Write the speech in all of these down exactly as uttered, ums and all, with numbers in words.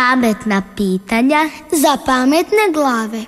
Pametna pitanja za pametne glave.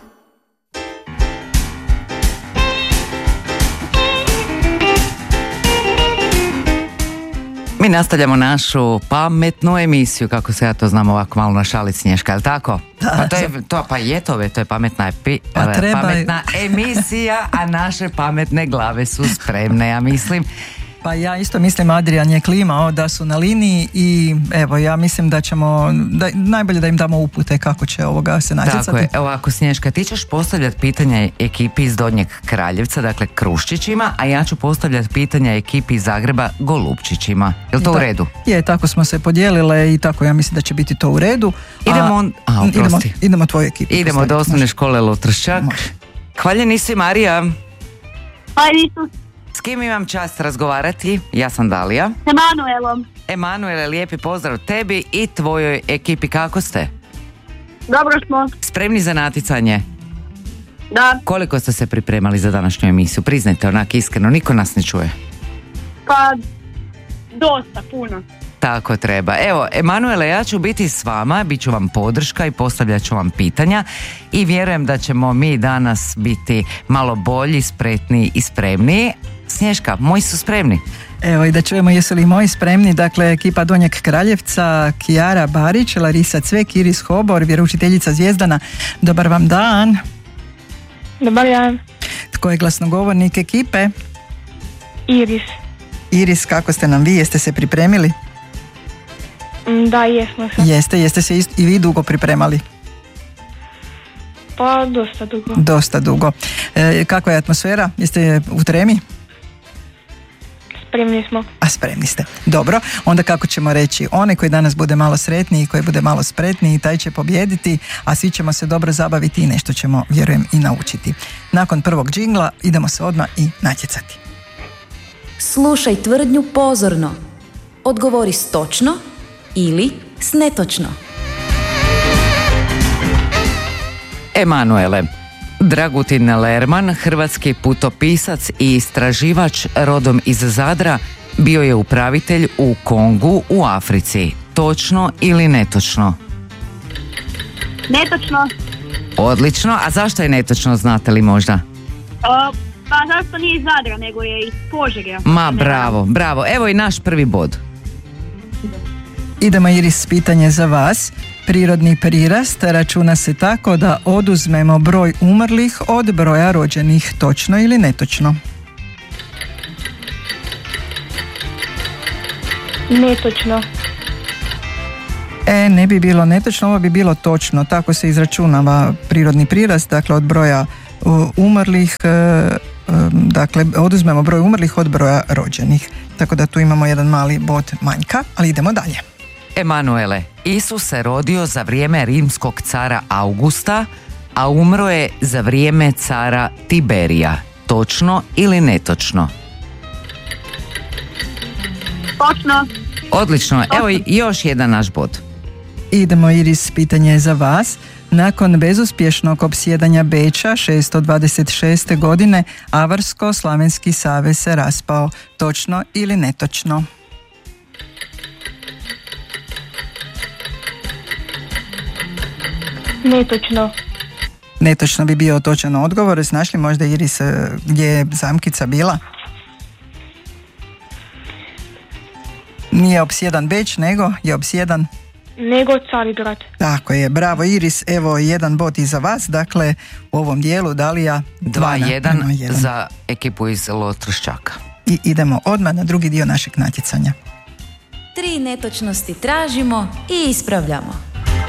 Mi nastavljamo našu pametnu emisiju, kako se ja to znam ovako malo našalit, Snješka, je li tako? Da, pa to je, to, pa je to, to je pametna, epi, pa treba... pametna emisija, a naše pametne glave su spremne, ja mislim. Pa ja isto mislim, Adrian je klimao da su na liniji i evo, ja mislim da ćemo, da, najbolje da im damo upute kako će ovoga se natjecati. Tako je, ovako Snješka, ti ćeš postavljati pitanja ekipi iz Donjeg Kraljevca, dakle Kruščićima, a ja ću postavljati pitanja ekipi iz Zagreba Golupčićima. Je li to da, u redu? Je, tako smo se podijelile i tako ja mislim da će biti to u redu. Idemo, on, a, idemo, idemo tvoju ekipu. Idemo do osnovne škole Lotrščak. Hvaljeni si, Marija. Hvaljeni su. S kim imam čast razgovarati? Ja sam Dalija. S Emanuelom. Emanuele, lijepi pozdrav tebi i tvojoj ekipi. Kako ste? Dobro smo. Spremni za natjecanje? Da. Koliko ste se pripremali za današnju emisiju? Priznajte onak iskreno, niko nas ne čuje. Pa, dosta, puno. Tako treba. Evo, Emanuele, ja ću biti s vama, bit ću vam podrška i postavljat ću vam pitanja i vjerujem da ćemo mi danas biti malo bolji, spretniji i spremniji. Snješka, moji su spremni. Evo i da čujemo jesu li moji spremni. Dakle, ekipa Donjeg Kraljevca, Kijara Barić, Larisa Cvek, Iris Hobor, vjeroučiteljica Zvijezdana. Dobar vam dan. Dobar dan. Tko je glasnogovornik ekipe? Iris. Iris, kako ste nam vi? Jeste se pripremili? Da, jesmo se. Jeste, jeste se i vi dugo pripremali? Pa, dosta dugo. Dosta dugo. E, kakva je atmosfera? Jeste u tremi? Spremni smo. A spremni ste. Dobro, onda kako ćemo reći, onaj koji danas bude malo sretniji, koji bude malo spretniji, taj će pobijediti, a svi ćemo se dobro zabaviti i nešto ćemo, vjerujem, i naučiti. Nakon prvog džingla idemo se odmah i natjecati. Slušaj tvrdnju pozorno. Odgovori s točno ili s netočno. Emanuele, Dragutin Lerman, hrvatski putopisac i istraživač rodom iz Zadra, bio je upravitelj u Kongu u Africi. Točno ili netočno? Netočno. Odlično, a zašto je netočno, znate li možda? O, pa zašto nije iz Zadra, nego je iz Požege. Ma bravo, bravo, evo i naš prvi bod. Idemo, Iris, pitanje za vas. Prirodni prirast računa se tako da oduzmemo broj umrlih od broja rođenih. Točno ili netočno? Netočno. E, ne bi bilo netočno, ovo bi bilo točno. Tako se izračunava prirodni prirast, dakle od broja uh, umrlih, uh, um, dakle oduzmemo broj umrlih od broja rođenih. Tako da tu imamo jedan mali bod manjka, ali idemo dalje. Emanuele, Isus se rodio za vrijeme rimskog cara Augusta, a umro je za vrijeme cara Tiberija. Točno ili netočno? Točno. Odlično, evo i još jedan naš bod. Idemo, Iris, pitanje je za vas. Nakon bezuspješnog opsjedanja Beča šesto dvadeset šeste. godine Avarsko-slavenski savez se raspao. Točno ili netočno? Netočno. Netočno bi bio točan odgovor. Znaš li možda, Iris, gdje je zamkica bila? Nije opsjedan Beč, nego je opsjedan... Nego Carigrad. Tako je, bravo Iris, evo jedan bod i za vas, dakle u ovom dijelu Dalija dva jedan za ekipu iz Lotrščaka. I idemo odmah na drugi dio našeg natjecanja. Tri netočnosti tražimo i ispravljamo.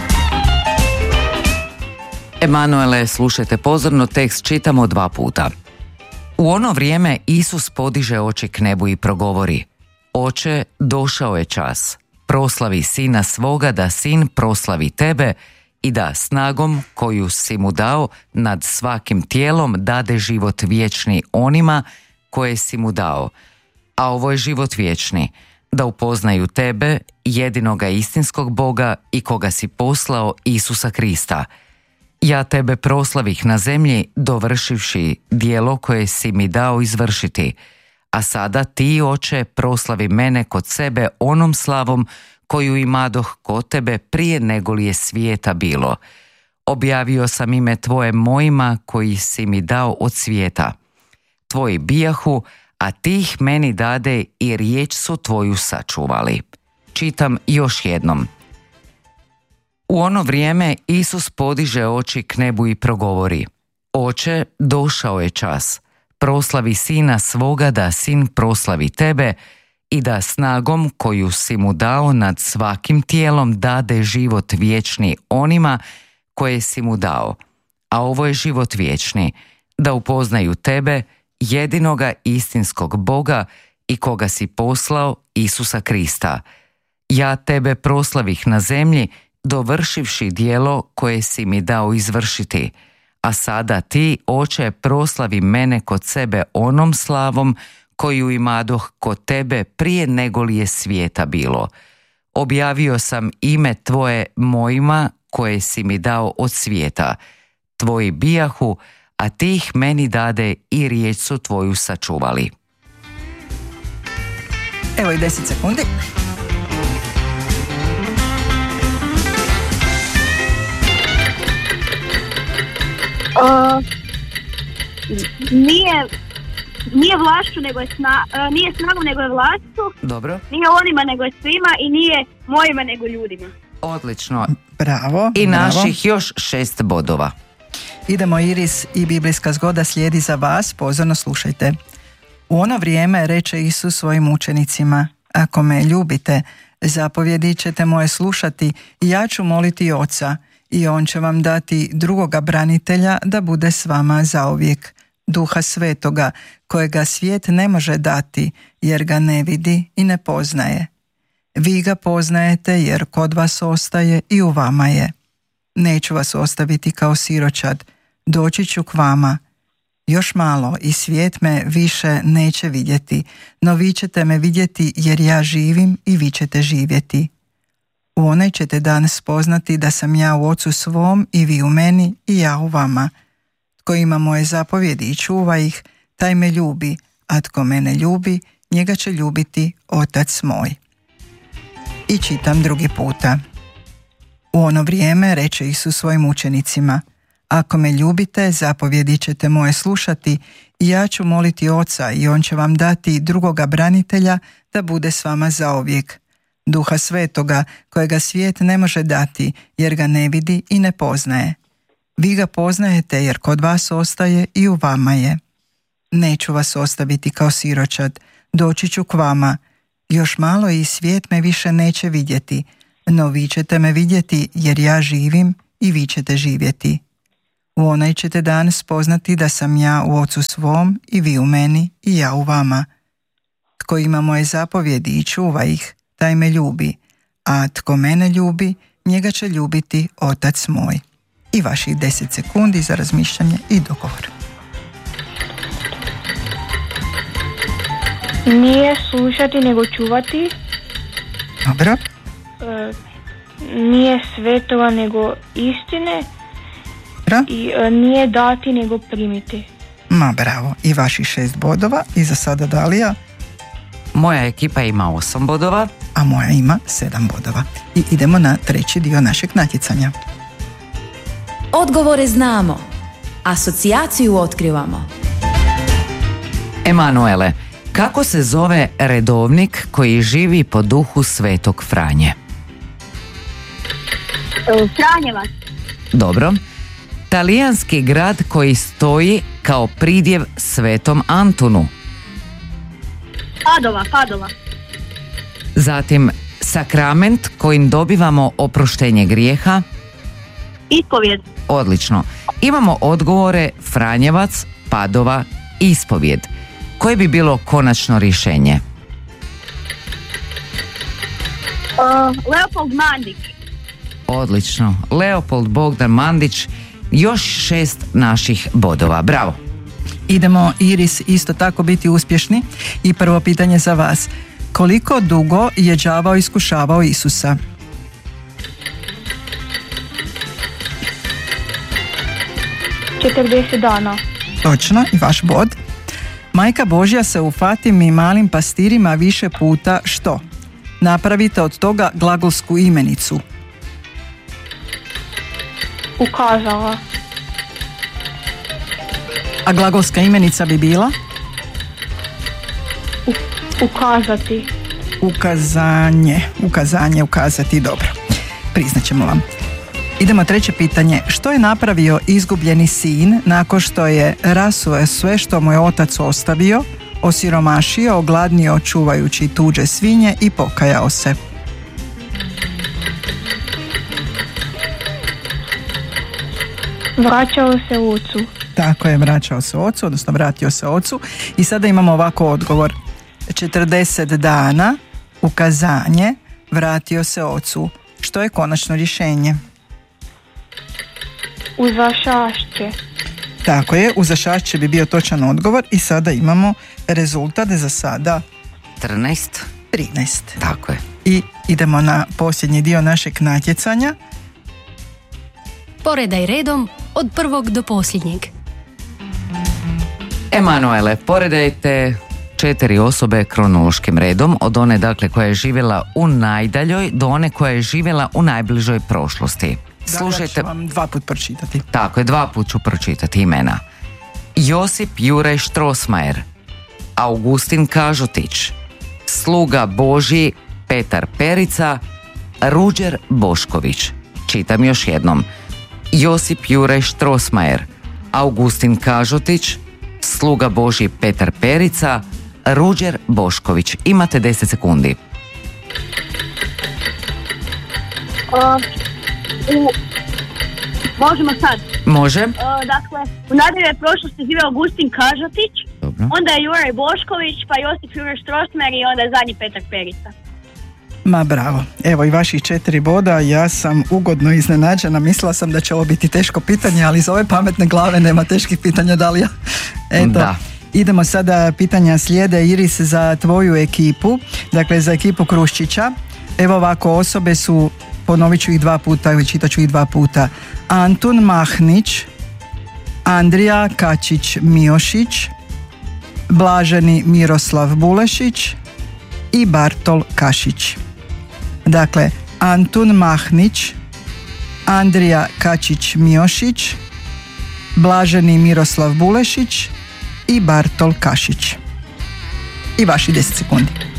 Emanuele, slušajte pozorno, tekst čitamo dva puta. U ono vrijeme Isus podiže oči k nebu i progovori: Oče, došao je čas. Proslavi sina svoga da sin proslavi tebe i da snagom koju si mu dao nad svakim tijelom dade život vječni onima koje si mu dao. A ovo je život vječni, da upoznaju tebe, jedinoga istinskog Boga i koga si poslao, Isusa Krista. Ja tebe proslavih na zemlji, dovršivši djelo koje si mi dao izvršiti. A sada ti, Oče, proslavi mene kod sebe onom slavom koju imadoh kod tebe prije nego li je svijeta bilo. Objavio sam ime tvoje mojima koji si mi dao od svijeta. Tvoji bijahu, a ti ih meni dade i riječ su tvoju sačuvali. Čitam još jednom. U ono vrijeme Isus podiže oči k nebu i progovori: Oče, došao je čas. Proslavi sina svoga da sin proslavi tebe i da snagom koju si mu dao nad svakim tijelom dade život vječni onima koje si mu dao. A ovo je život vječni, da upoznaju tebe, jedinoga istinskog Boga i koga si poslao, Isusa Krista. Ja tebe proslavih na zemlji, dovršivši djelo koje si mi dao izvršiti. A sada ti, Oče, proslavi mene kod sebe onom slavom koju imadoh kod tebe prije nego li je svijeta bilo. Objavio sam ime tvoje mojima koje si mi dao od svijeta. Tvoji bijahu, a ti ih meni dade i riječ su tvoju sačuvali. Evo i deset sekundi. Uh, nije, nije vlašću, nego je sna, uh, nije snagom, nego je vlašću. Dobro. Nije onima, nego je svima i nije mojima, nego ljudima. Odlično. Bravo. I bravo. naših još šest bodova. Idemo, Iris, i biblijska zgoda slijedi za vas, pozorno slušajte. U ono vrijeme reče Isus svojim učenicima: Ako me ljubite, zapovjedi ćete moje slušati i ja ću moliti Oca i on će vam dati drugoga branitelja da bude s vama zauvijek, Duha Svetoga, kojega svijet ne može dati jer ga ne vidi i ne poznaje. Vi ga poznajete jer kod vas ostaje i u vama je. Neću vas ostaviti kao siročad, doći ću k vama. Još malo i svijet me više neće vidjeti, no vi ćete me vidjeti jer ja živim i vi ćete živjeti. U onaj ćete dan spoznati da sam ja u Ocu svom i vi u meni i ja u vama. Tko ima moje zapovjedi i čuva ih, taj me ljubi, a tko mene ljubi, njega će ljubiti Otac moj. I čitam drugi puta. U ono vrijeme reče Isus svojim učenicima: Ako me ljubite, zapovjedi ćete moje slušati i ja ću moliti Oca i on će vam dati drugoga branitelja da bude s vama zauvijek, Duha Svetoga, kojega svijet ne može dati jer ga ne vidi i ne poznaje. Vi ga poznajete jer kod vas ostaje i u vama je. Neću vas ostaviti kao siročad, doći ću k vama. Još malo i svijet me više neće vidjeti, no vi ćete me vidjeti jer ja živim i vi ćete živjeti. U onaj ćete dan spoznati da sam ja u Ocu svom i vi u meni i ja u vama. Tko ima moje zapovjedi i čuva ih, taj me ljubi, a tko mene ljubi, njega će ljubiti Otac moj. I vaših deset sekundi za razmišljanje i dogovor. Nije slušati nego čuvati. Dobro. E, nije svetova nego istine. Dobro. I e, nije dati nego primiti. Ma bravo. I vaših šest bodova. I za sada Dalija. Moja ekipa ima osam bodova. A moja ima sedam bodova. I idemo na treći dio našeg natjecanja. Odgovore znamo, asocijaciju otkrivamo. Emanuele, kako se zove redovnik koji živi po duhu Svetog Franje? Franjevac. Dobro. Talijanski grad koji stoji kao pridjev Svetom Antunu? Padova, Padova. Zatim, sakrament kojim dobivamo oproštenje grijeha? Ispovjed. Odlično. Imamo odgovore Franjevac, Padova, ispovjed. Koje bi bilo konačno rješenje? Uh, Leopold Mandić. Odlično. Leopold Bogdan Mandić, još šest naših bodova. Bravo. Idemo, Iris, isto tako biti uspješni. I prvo pitanje za vas. Koliko dugo je đavao iskušavao Isusa? četrdeset dana. Točno, i vaš bod. Majka Božja se u Fatimi malim pastirima više puta što? napravite od toga glagolsku imenicu. Ukazala. A glagolska imenica bi bila? U, ukazati. Ukazanje. Ukazanje, ukazati, dobro. Priznaćemo vam. Idemo treće pitanje. Što je napravio izgubljeni sin nakon što je rasuo sve što mu je otac ostavio, osiromašio, ogladnio čuvajući tuđe svinje i pokajao se? Vraćao se ocu. Tako je, vraćao se ocu, odnosno vratio se ocu. I sada imamo ovako odgovor. četrdeset dana, ukazanje, vratio se ocu. Što je konačno rješenje? Uza šašće. Tako je, uza šašće bi bio točan odgovor i sada imamo rezultat za sada trinaest. trinaest. Tako je. I idemo na posljednji dio našeg natjecanja. Poredaj redom od prvog do posljednjeg. Emanuele, poredajte četiri osobe kronološkim redom, od one dakle koja je živjela u najdaljoj do one koja je živjela u najbližoj prošlosti. Slušajte, ja ću vam dva put pročitati. Tako je, dva put ću pročitati imena. Josip Juraj Štrosmajer, Augustin Kažotić, sluga Božji Petar Perica, Ruđer Bošković. Čitam još jednom. Josip Juraj Štrosmajer, Augustin Kažotić, sluga Božji Petar Perica, Ruđer Bošković. Imate deset sekundi. Uh, u, možemo sad. Može. Uh, dakle, u najdaljoj prošlosti živio Augustin Kažotić, Dobro. onda je Juraj Bošković, pa Josip Juraj Štrosmajer i onda je zadnji Petar Perica. Ma bravo, evo i vaših četiri boda, ja sam ugodno iznenađena, mislila sam da će ovo biti teško pitanje, ali iz ove pametne glave nema teških pitanja, Dalija. Eto, da. Idemo sada, pitanja slijede, Iris, za tvoju ekipu, dakle za ekipu Kruščića. Evo ovako, osobe su, ponovit ću ih dva puta ili čitat ću ih dva puta. Antun Mahnić, Andrija Kačić-Miošić, Blaženi Miroslav Bulešić i Bartol Kašić. Dakle, Antun Mahnić, Andrija Kačić-Miošić, Blaženi Miroslav Bulešić i Bartol Kašić. I vaši deset sekundi.